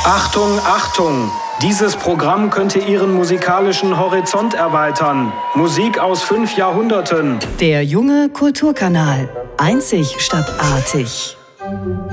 Achtung, Achtung! Dieses Programm könnte Ihren musikalischen Horizont erweitern. Musik aus 5 Jahrhunderten. Der junge Kulturkanal. Einzig statt artig.